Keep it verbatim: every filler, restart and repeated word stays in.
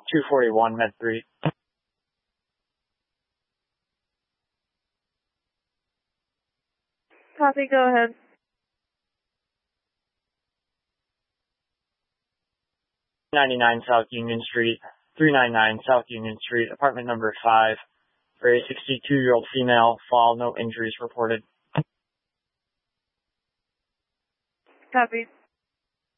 two forty-one Med three. Copy, go ahead. ninety-nine South Union Street, three ninety-nine South Union Street, apartment number five, for a sixty-two-year-old female, fall, no injuries reported. Copy.